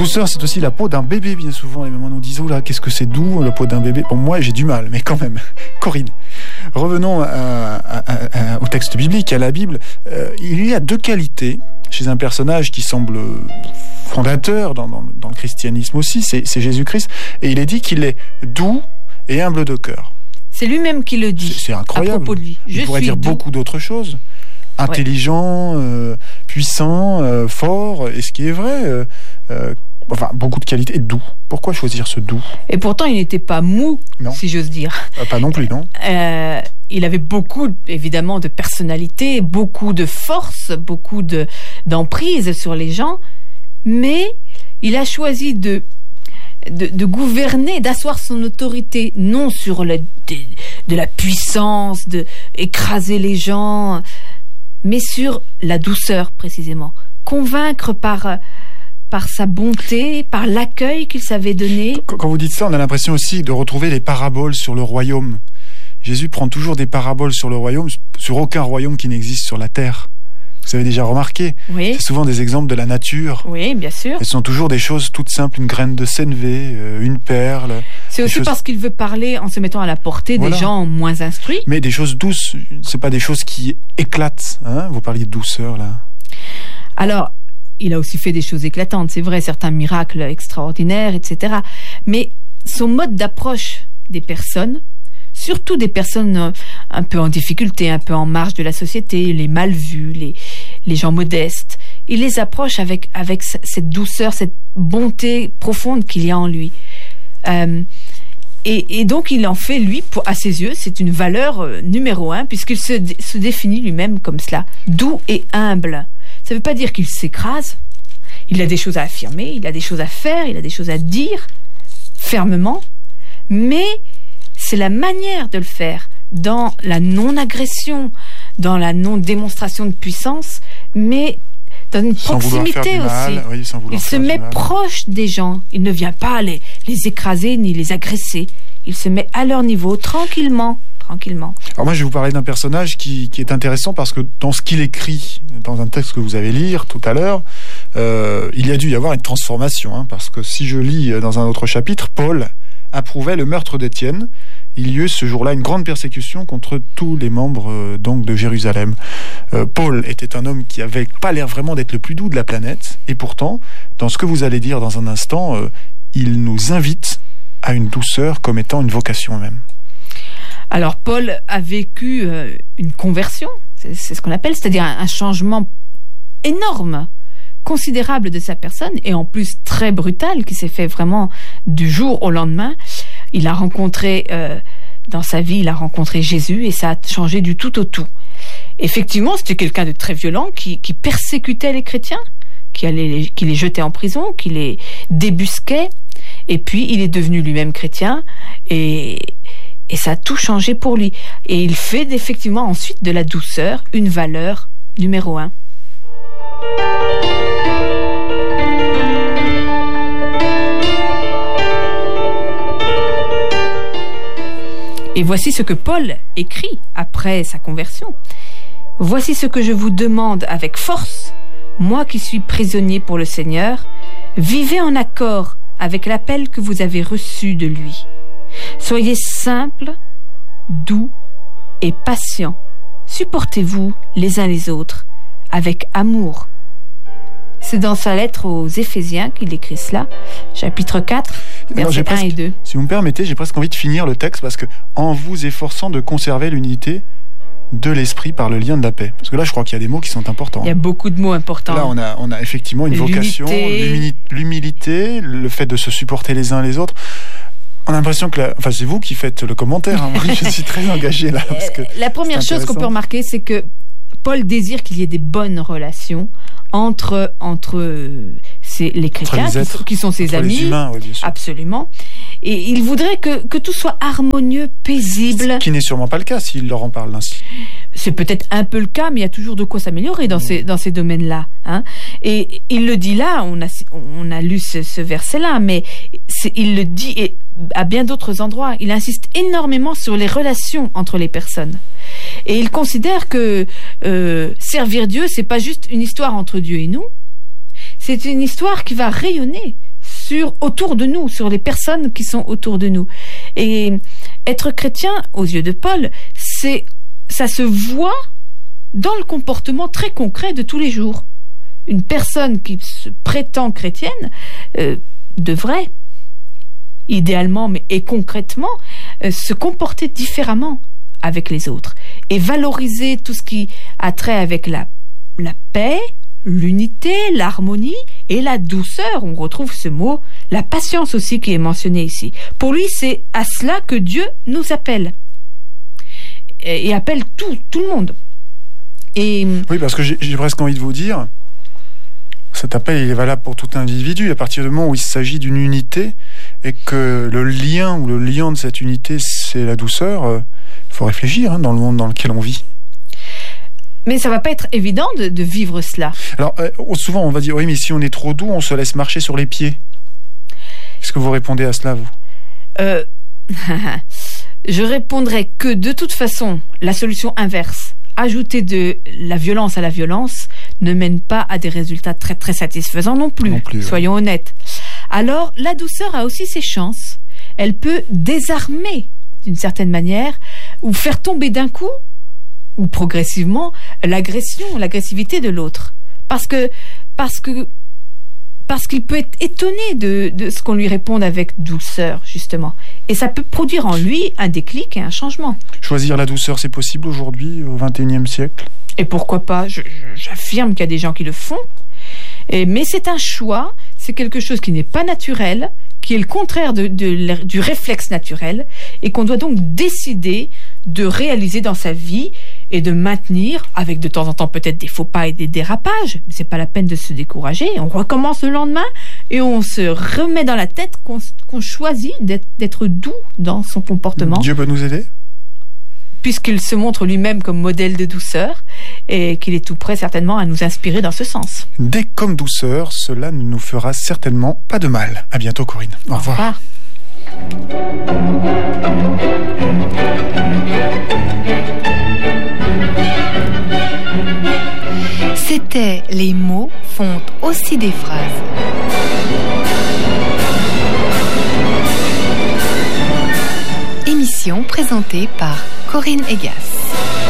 douceur, c'est aussi la peau d'un bébé, bien souvent. Les mamans nous disent, oh là, qu'est-ce que c'est doux, la peau d'un bébé. Bon, moi, j'ai du mal, mais quand même. Corinne, revenons au texte biblique, à la Bible. Il y a 2 qualités chez un personnage qui semble fondateur dans le christianisme aussi, c'est Jésus-Christ. Et il est dit qu'il est doux et humble de cœur. C'est lui-même qui le dit. C'est incroyable. À propos de lui. Il pourrait dire doux. Beaucoup d'autres choses. Intelligent, puissant, fort, et ce qui est vrai, beaucoup de qualités, et doux. Pourquoi choisir ce doux ? Et pourtant, il n'était pas mou, si j'ose dire. Pas non plus, non. Il avait beaucoup, évidemment, de personnalité, beaucoup de force, beaucoup d'emprise sur les gens, mais il a choisi de gouverner, d'asseoir son autorité, non sur de la puissance, d'écraser les gens, mais sur la douceur, précisément. Convaincre par sa bonté, par l'accueil qu'il savait donner. Quand vous dites ça, on a l'impression aussi de retrouver les paraboles sur le royaume. Jésus prend toujours des paraboles sur le royaume, sur aucun royaume qui n'existe sur la terre. Vous avez déjà remarqué, c'est souvent des exemples de la nature. Oui, bien sûr. Ce sont toujours des choses toutes simples, une graine de sénévé, une perle. C'est aussi parce qu'il veut parler en se mettant à la portée des gens moins instruits. Mais des choses douces, c'est pas des choses qui éclatent. Hein ? Vous parliez de douceur, là. Alors, il a aussi fait des choses éclatantes, c'est vrai, certains miracles extraordinaires, etc. Mais son mode d'approche des personnes, surtout des personnes un peu en difficulté, un peu en marge de la société, les mal vus, les gens modestes, il les approche avec cette douceur, cette bonté profonde qu'il y a en lui. Et donc il en fait, lui, à ses yeux, c'est une valeur numéro 1, puisqu'il se définit lui-même comme cela, doux et humble. Ça ne veut pas dire qu'il s'écrase. Il a des choses à affirmer, il a des choses à faire, il a des choses à dire, fermement, mais c'est la manière de le faire, dans la non-agression, dans la non-démonstration de puissance, mais dans une proximité aussi. Oui, il se met proche des gens, il ne vient pas les écraser ni les agresser, il se met à leur niveau, tranquillement. Alors moi, je vais vous parler d'un personnage qui est intéressant parce que dans ce qu'il écrit, dans un texte que vous avez lire tout à l'heure, il y a dû y avoir une transformation, parce que si je lis dans un autre chapitre, Paul approuvait le meurtre d'Étienne. Il y eut ce jour-là une grande persécution contre tous les membres donc de Jérusalem. Paul était un homme qui avait pas l'air vraiment d'être le plus doux de la planète, et pourtant, dans ce que vous allez dire dans un instant, il nous invite à une douceur comme étant une vocation même. Alors Paul a vécu une conversion, c'est ce qu'on appelle, c'est-à-dire un changement énorme, considérable de sa personne, et en plus très brutal, qui s'est fait vraiment du jour au lendemain. Il a rencontré, dans sa vie, il a rencontré Jésus, et ça a changé du tout au tout. Effectivement, c'était quelqu'un de très violent, qui persécutait les chrétiens, qui les jetait en prison, qui les débusquait, et puis il est devenu lui-même chrétien, et ça a tout changé pour lui. Et il fait effectivement ensuite de la douceur une valeur numéro 1. Et voici ce que Paul écrit après sa conversion. « Voici ce que je vous demande avec force, moi qui suis prisonnier pour le Seigneur, vivez en accord avec l'appel que vous avez reçu de lui. Soyez simples, doux et patients. Supportez-vous les uns les autres avec amour. » C'est dans sa lettre aux Éphésiens qu'il écrit cela, chapitre 4, versets 1 et 2. Si vous me permettez, j'ai presque envie de finir le texte parce que en vous efforçant de conserver l'unité de l'esprit par le lien de la paix. Parce que là, je crois qu'il y a des mots qui sont importants. Il y a beaucoup de mots importants. Là, on a effectivement une vocation, l'humilité, le fait de se supporter les uns les autres. On a l'impression que... c'est vous qui faites le commentaire. Moi, je suis très engagé là. Parce que la première chose qu'on peut remarquer, c'est que Paul désire qu'il y ait des bonnes relations entre les chrétiens, qui sont ses amis, les humains, oui, bien sûr. Absolument. Et il voudrait que tout soit harmonieux, paisible. Ce qui n'est sûrement pas le cas s'il leur en parle ainsi. C'est peut-être un peu le cas, mais il y a toujours de quoi s'améliorer dans ces domaines-là. Et il le dit là, on a lu ce verset-là, mais il le dit à bien d'autres endroits. Il insiste énormément sur les relations entre les personnes. Et il considère que servir Dieu, c'est pas juste une histoire entre Dieu et nous, c'est une histoire qui va rayonner autour de nous, sur les personnes qui sont autour de nous. Et être chrétien, aux yeux de Paul, ça se voit dans le comportement très concret de tous les jours. Une personne qui se prétend chrétienne devrait, idéalement et concrètement, se comporter différemment avec les autres et valoriser tout ce qui a trait avec la paix, l'unité, l'harmonie et la douceur. On retrouve ce mot, la patience aussi qui est mentionné ici. Pour lui, c'est à cela que Dieu nous appelle et appelle tout le monde. Et oui, parce que j'ai presque envie de vous dire, cet appel il est valable pour tout individu à partir du moment où il s'agit d'une unité et que le lien de cette unité c'est la douceur. Il faut réfléchir dans le monde dans lequel on vit. Mais ça va pas être évident de vivre cela. Alors souvent on va dire oui, mais si on est trop doux, on se laisse marcher sur les pieds. Est-ce que vous répondez à cela, vous? Je répondrais que de toute façon, la solution inverse, ajouter de la violence à la violence, ne mène pas à des résultats très très satisfaisants non plus soyons honnêtes. Alors, la douceur a aussi ses chances. Elle peut désarmer d'une certaine manière, ou faire tomber d'un coup, ou progressivement, l'agressivité de l'autre. Parce qu'il peut être étonné de ce qu'on lui réponde avec douceur, justement. Et ça peut produire en lui un déclic et un changement. Choisir la douceur, c'est possible aujourd'hui, au XXIe siècle? Et pourquoi pas? J'affirme qu'il y a des gens qui le font. Mais c'est un choix, c'est quelque chose qui n'est pas naturel, qui est le contraire du réflexe naturel, et qu'on doit donc décider de réaliser dans sa vie et de maintenir, avec de temps en temps peut-être des faux pas et des dérapages, mais c'est pas la peine de se décourager. On recommence le lendemain et on se remet dans la tête qu'on choisit d'être doux dans son comportement. Dieu peut nous aider? Puisqu'il se montre lui-même comme modèle de douceur et qu'il est tout prêt certainement à nous inspirer dans ce sens. Dès comme douceur, cela ne nous fera certainement pas de mal. À bientôt, Corinne. Au revoir. C'était Les mots font aussi des phrases. Émission présentée par Corinne Egas.